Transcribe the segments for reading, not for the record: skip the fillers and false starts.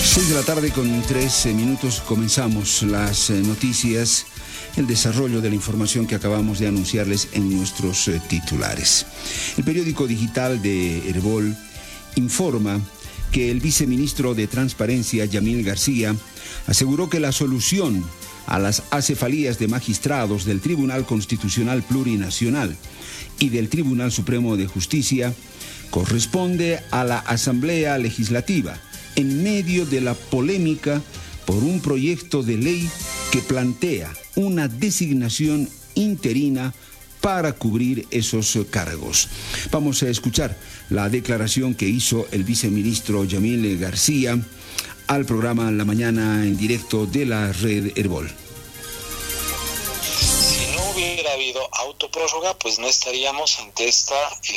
6 de la tarde con 13 minutos comenzamos las noticias, el desarrollo de la información que acabamos de anunciarles en nuestros titulares. El periódico digital de Herbol informa que el viceministro de Transparencia, Yamil García, aseguró que la solución a las acefalías de magistrados del Tribunal Constitucional Plurinacional y del Tribunal Supremo de Justicia corresponde a la Asamblea Legislativa, en medio de la polémica por un proyecto de ley que plantea una designación interina para cubrir esos cargos. Vamos a escuchar la declaración que hizo el viceministro Yamil García al programa La Mañana en directo de la red Herbol. Si no hubiera habido autoprórroga, pues no estaríamos ante esta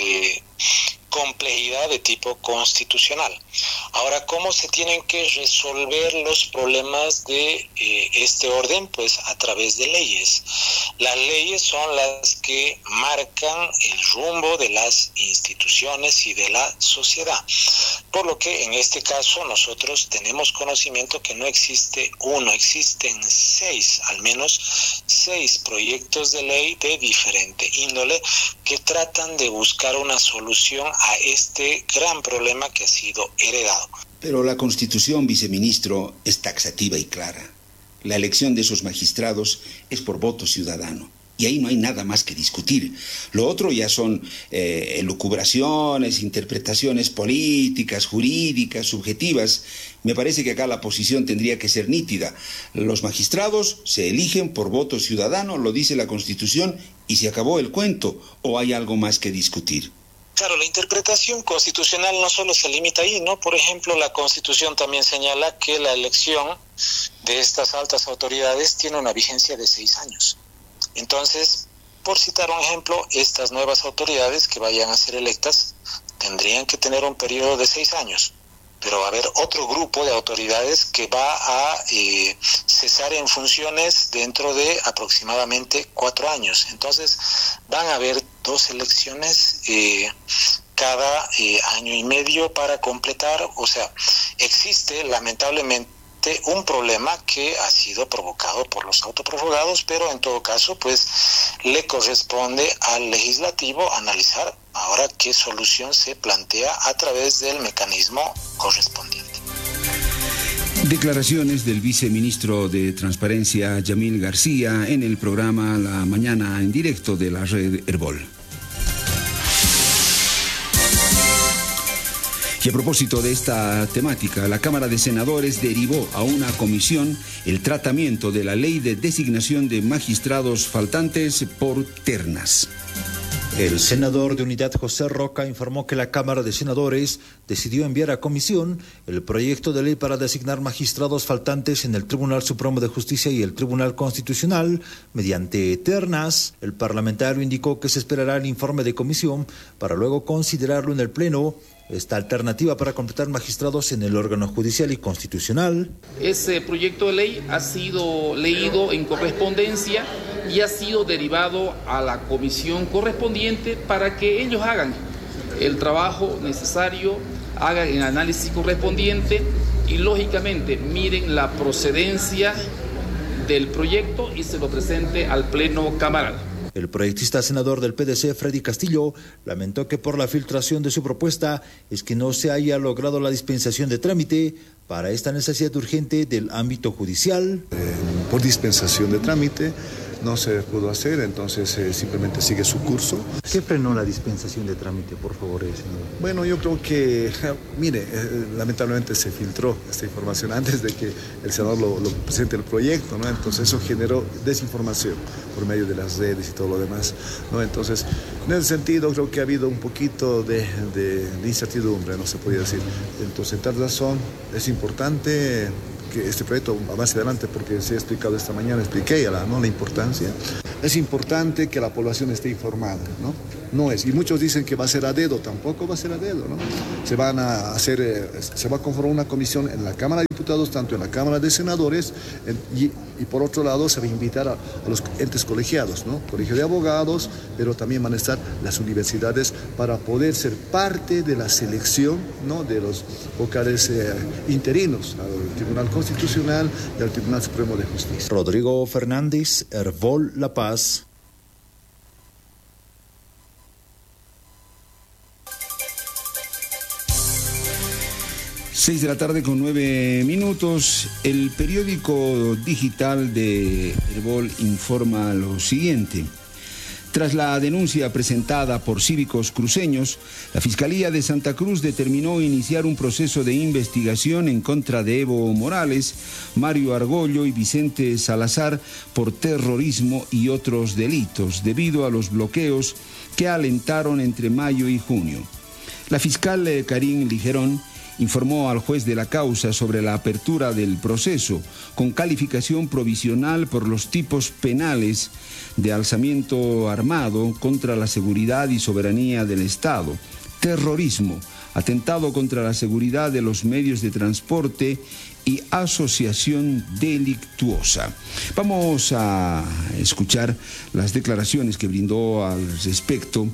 complejidad de tipo constitucional. Ahora, ¿cómo se tienen que resolver los problemas de este orden? Pues a través de leyes. Las leyes son las que marcan el rumbo de las instituciones y de la sociedad. Por lo que en este caso nosotros tenemos conocimiento que no existe uno, existen al menos seis proyectos de ley de diferente índole que tratan de buscar una solución a este gran problema que ha sido heredado. Pero la Constitución, viceministro, es taxativa y clara. La elección de esos magistrados es por voto ciudadano. Y ahí no hay nada más que discutir. Lo otro ya son elucubraciones, interpretaciones políticas, jurídicas, subjetivas. Me parece que acá la posición tendría que ser nítida. Los magistrados se eligen por voto ciudadano, lo dice la Constitución, y se acabó el cuento. ¿O hay algo más que discutir? Claro, la interpretación constitucional no solo se limita ahí, ¿no? Por ejemplo, la Constitución también señala que la elección de estas altas autoridades tiene una vigencia de 6 años. Entonces, por citar un ejemplo, estas nuevas autoridades que vayan a ser electas tendrían que tener un periodo de 6 años. Pero va a haber otro grupo de autoridades que va a cesar en funciones dentro de aproximadamente 4 años. Entonces, van a haber 2 elecciones cada año y medio para completar. O sea, existe lamentablemente un problema que ha sido provocado por los autoprorrogados, pero en todo caso, pues, le corresponde al legislativo analizar ahora qué solución se plantea a través del mecanismo correspondiente. Declaraciones del viceministro de Transparencia, Yamil García, en el programa La Mañana en directo de la red Herbol. Y a propósito de esta temática, la Cámara de Senadores derivó a una comisión el tratamiento de la ley de designación de magistrados faltantes por ternas. El senador de Unidad José Roca informó que la Cámara de Senadores decidió enviar a comisión el proyecto de ley para designar magistrados faltantes en el Tribunal Supremo de Justicia y el Tribunal Constitucional mediante ternas. El parlamentario indicó que se esperará el informe de comisión para luego considerarlo en el Pleno. Esta alternativa para completar magistrados en el órgano judicial y constitucional. Ese proyecto de ley ha sido leído en correspondencia y ha sido derivado a la comisión correspondiente para que ellos hagan el trabajo necesario, hagan el análisis correspondiente y lógicamente miren la procedencia del proyecto y se lo presente al Pleno Camaral. El proyectista senador del PDC, Freddy Castillo, lamentó que por la filtración de su propuesta es que no se haya logrado la dispensación de trámite para esta necesidad urgente del ámbito judicial. Por dispensación de trámite no se pudo hacer, entonces simplemente sigue su curso. ¿Qué frenó la dispensación de trámite, por favor, senador? Bueno, yo creo que, mire, lamentablemente se filtró esta información antes de que el senador lo presente el proyecto, ¿no? Entonces eso generó desinformación por medio de las redes y todo lo demás, ¿no? Entonces, en ese sentido creo que ha habido un poquito de incertidumbre, no se podía decir. Entonces, tal razón, es importante que este proyecto avance adelante, porque se ha explicado esta mañana, expliqué la importancia. Es importante que la población esté informada, ¿no? No es, y muchos dicen que va a ser a dedo, tampoco va a ser a dedo, ¿no? Se va a conformar una comisión en la Cámara de Diputados, tanto en la Cámara de Senadores, y por otro lado se va a invitar a los entes colegiados, ¿no? Colegio de abogados, pero también van a estar las universidades para poder ser parte de la selección, ¿no? De los vocales interinos al Tribunal Constitucional y al Tribunal Supremo de Justicia. Rodrigo Fernández, Herbol La Paz. Seis de la tarde con 9 minutos. El periódico digital de Herbol informa lo siguiente. Tras la denuncia presentada por cívicos cruceños, la Fiscalía de Santa Cruz determinó iniciar un proceso de investigación en contra de Evo Morales, Mario Argollo y Vicente Salazar por terrorismo y otros delitos, debido a los bloqueos que alentaron entre mayo y junio. La fiscal Karin Ligerón informó al juez de la causa sobre la apertura del proceso, con calificación provisional por los tipos penales de alzamiento armado contra la seguridad y soberanía del Estado, terrorismo, atentado contra la seguridad de los medios de transporte y asociación delictuosa. Vamos a escuchar las declaraciones que brindó al respecto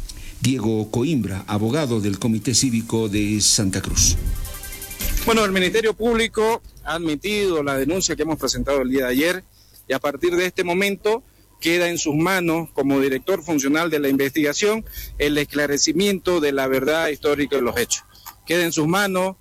Diego Coimbra, abogado del Comité Cívico de Santa Cruz. Bueno, el Ministerio Público ha admitido la denuncia que hemos presentado el día de ayer y a partir de este momento queda en sus manos, como director funcional de la investigación, el esclarecimiento de la verdad histórica de los hechos. Queda en sus manos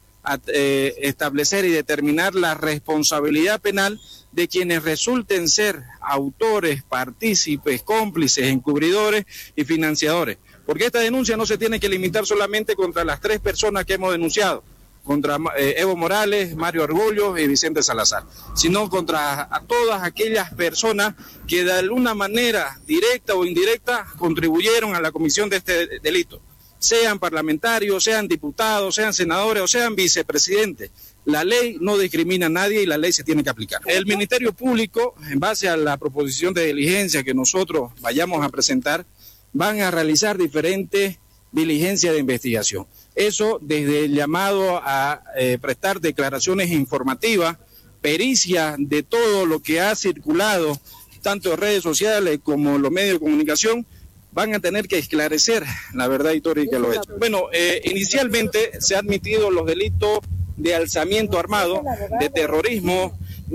establecer y determinar la responsabilidad penal de quienes resulten ser autores, partícipes, cómplices, encubridores y financiadores. Porque esta denuncia no se tiene que limitar solamente contra las 3 personas que hemos denunciado, contra Evo Morales, Mario Argollo y Vicente Salazar, sino contra a todas aquellas personas que de alguna manera, directa o indirecta, contribuyeron a la comisión de este delito, sean parlamentarios, sean diputados, sean senadores o sean vicepresidentes. La ley no discrimina a nadie y la ley se tiene que aplicar. El Ministerio Público, en base a la proposición de diligencia que nosotros vayamos a presentar, van a realizar diferentes diligencias de investigación. Eso desde el llamado a prestar declaraciones informativas, pericia de todo lo que ha circulado, tanto en redes sociales como en los medios de comunicación, van a tener que esclarecer la verdad histórica de los hechos. Bueno, inicialmente se han admitido los delitos de alzamiento armado, de terrorismo,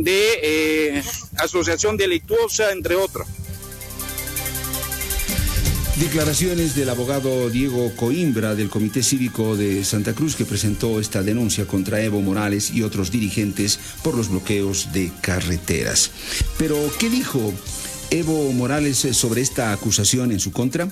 de asociación delictuosa, entre otros. Declaraciones del abogado Diego Coimbra del Comité Cívico de Santa Cruz, que presentó esta denuncia contra Evo Morales y otros dirigentes por los bloqueos de carreteras. Pero, ¿qué dijo Evo Morales sobre esta acusación en su contra?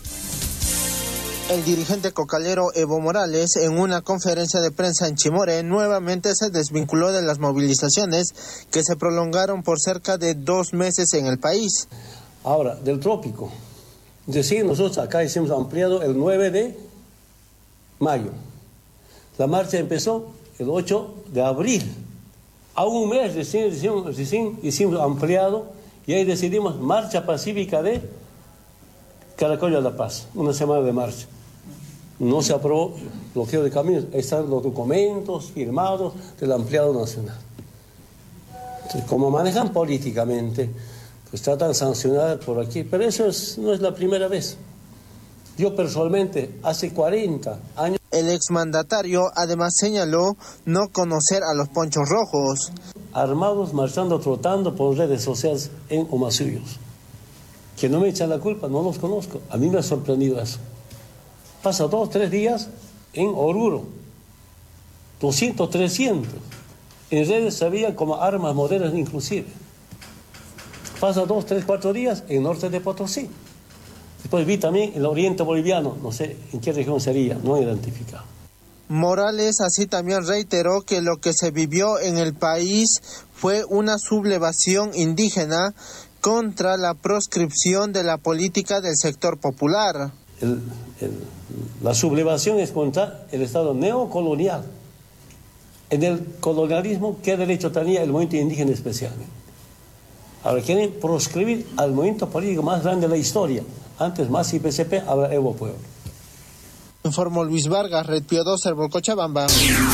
El dirigente cocalero Evo Morales, en una conferencia de prensa en Chimoré, nuevamente se desvinculó de las movilizaciones que se prolongaron por cerca de 2 meses en el país. Ahora, del trópico. Es decir, nosotros acá hicimos ampliado el 9 de mayo. La marcha empezó el 8 de abril. A un mes recién hicimos ampliado y ahí decidimos marcha pacífica de Caracollo a La Paz, una semana de marcha. No se aprobó bloqueo de caminos, ahí están los documentos firmados del ampliado nacional. Entonces, como manejan políticamente, pues tratan de sancionar por aquí, pero eso no es la primera vez. Yo personalmente, hace 40 años... El exmandatario además señaló no conocer a los ponchos rojos. Armados, marchando, trotando por redes sociales en Omasuyos. Que no me echan la culpa, no los conozco. A mí me ha sorprendido eso. Pasa 2 o 3 días en Oruro. 200, 300. En redes se veían como armas modernas inclusive. Pasa 2, 3, 4 días en norte de Potosí. Después vi también el oriente boliviano, no sé en qué región sería, no identificado. Morales así también reiteró que lo que se vivió en el país fue una sublevación indígena contra la proscripción de la política del sector popular. La sublevación es contra el Estado neocolonial. En el colonialismo, ¿qué derecho tenía el movimiento indígena especialmente? Ahora quieren proscribir al movimiento político más grande de la historia. Antes más IPCP, ahora Evo Pueblo. Informó Luis Vargas, Red Pío 2, Herbol Cochabamba.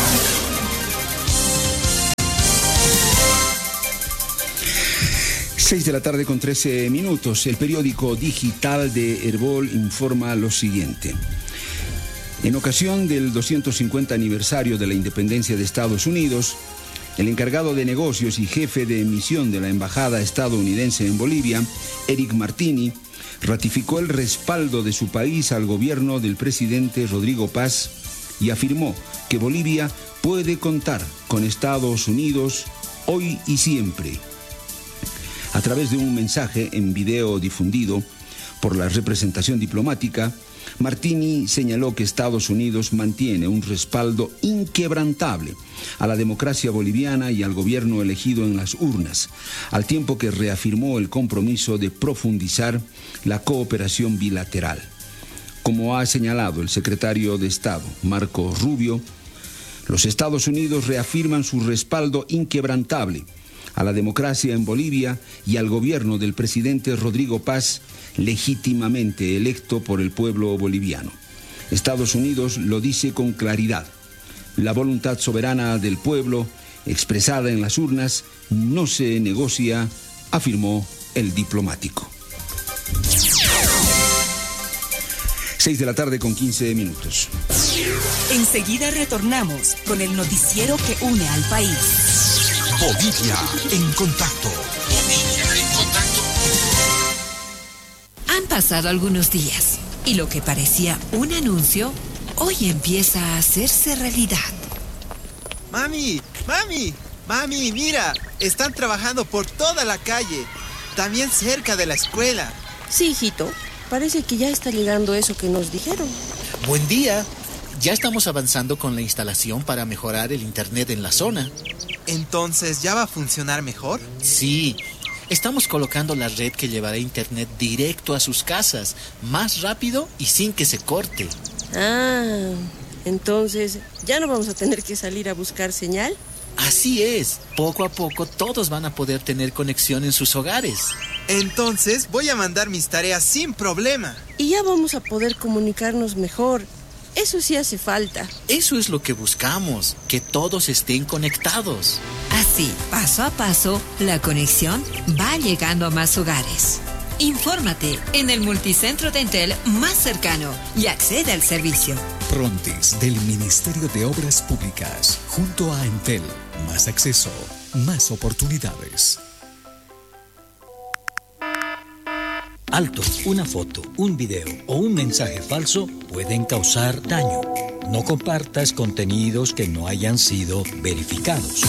6 de la tarde con 13 minutos. El periódico digital de Herbol informa lo siguiente. En ocasión del 250 aniversario de la independencia de Estados Unidos, El encargado de negocios y jefe de misión de la embajada estadounidense en Bolivia, Eric Martini, ratificó el respaldo de su país al gobierno del presidente Rodrigo Paz y afirmó que Bolivia puede contar con Estados Unidos hoy y siempre. A través de un mensaje en video difundido por la representación diplomática, Martini señaló que Estados Unidos mantiene un respaldo inquebrantable a la democracia boliviana y al gobierno elegido en las urnas, al tiempo que reafirmó el compromiso de profundizar la cooperación bilateral. Como ha señalado el secretario de Estado, Marco Rubio, los Estados Unidos reafirman su respaldo inquebrantable a la democracia en Bolivia y al gobierno del presidente Rodrigo Paz, legítimamente electo por el pueblo boliviano. Estados Unidos lo dice con claridad. La voluntad soberana del pueblo, expresada en las urnas, no se negocia, afirmó el diplomático. 6:15 p.m. Enseguida retornamos con el noticiero que une al país. Bolivia en contacto. Bolivia en contacto. Han pasado algunos días y lo que parecía un anuncio hoy empieza a hacerse realidad. Mami, mira, están trabajando por toda la calle, también cerca de la escuela. Sí, hijito, parece que ya está llegando eso que nos dijeron. Buen día, ya estamos avanzando con la instalación para mejorar el internet en la zona. ¿Entonces ya va a funcionar mejor? Sí, estamos colocando la red que llevará internet directo a sus casas, más rápido y sin que se corte. Ah, entonces ya no vamos a tener que salir a buscar señal. Así es, poco a poco todos van a poder tener conexión en sus hogares. Entonces voy a mandar mis tareas sin problema. Y ya vamos a poder comunicarnos mejor. Eso sí hace falta. Eso es lo que buscamos, que todos estén conectados. Así, paso a paso, la conexión va llegando a más hogares. Infórmate en el multicentro de Entel más cercano y accede al servicio. Frontis del Ministerio de Obras Públicas, junto a Entel. Más acceso, más oportunidades. Alto, una foto, un video o un mensaje falso pueden causar daño. No compartas contenidos que no hayan sido verificados.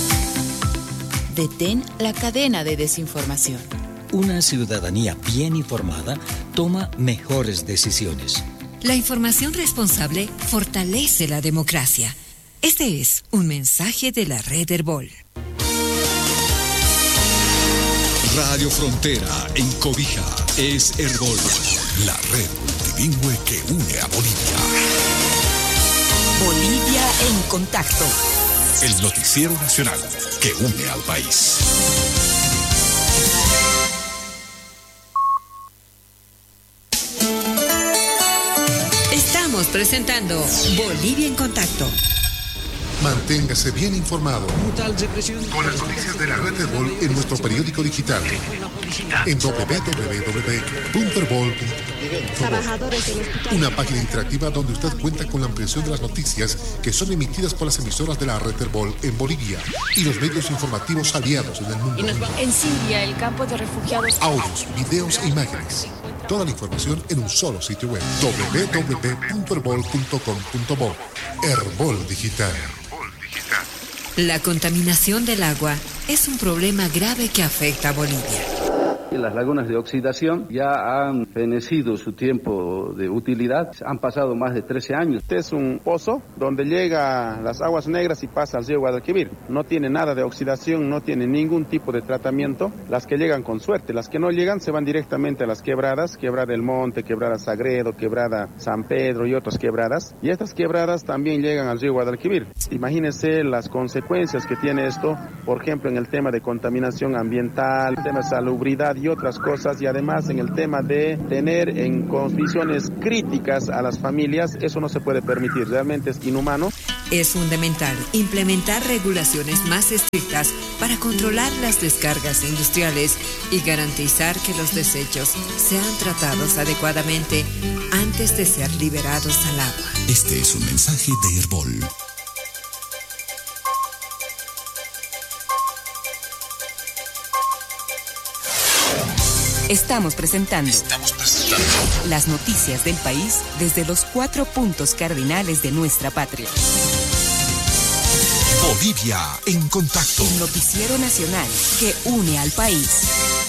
Detén la cadena de desinformación. Una ciudadanía bien informada toma mejores decisiones. La información responsable fortalece la democracia. Este es un mensaje de la Red Herbol. Radio Frontera en Cobija es Herbol, la red multilingüe que une a Bolivia. Bolivia en contacto. El noticiero nacional que une al país. Estamos presentando Bolivia en contacto. Manténgase bien informado con las noticias de la Red Herbol en nuestro periódico digital en www.herbol.com. Una página interactiva donde usted cuenta con la ampliación de las noticias que son emitidas por las emisoras de la Red Herbol en Bolivia y los medios informativos aliados en el mundo. En Siria, el campo de refugiados. Audios, videos e imágenes. Toda la información en un solo sitio web. www.herbol.com.bo. Herbol Digital. La contaminación del agua es un problema grave que afecta a Bolivia. Las lagunas de oxidación ya han fenecido su tiempo de utilidad, han pasado más de 13 años. Este es un pozo donde llega las aguas negras y pasa al río Guadalquivir. No tiene nada de oxidación, no tiene ningún tipo de tratamiento. Las que llegan con suerte, las que no llegan se van directamente a las quebradas, Quebrada del Monte, Quebrada Sagredo, Quebrada San Pedro y otras quebradas. Y estas quebradas también llegan al río Guadalquivir. Imagínense las consecuencias que tiene esto, por ejemplo, en el tema de contaminación ambiental, el tema de salubridad y otras cosas, y además en el tema de tener en condiciones críticas a las familias, eso no se puede permitir, realmente es inhumano. Es fundamental implementar regulaciones más estrictas para controlar las descargas industriales y garantizar que los desechos sean tratados adecuadamente antes de ser liberados al agua. Este es un mensaje de Herbol. Estamos presentando las noticias del país desde los 4 puntos cardinales de nuestra patria. Bolivia en contacto. El noticiero nacional que une al país.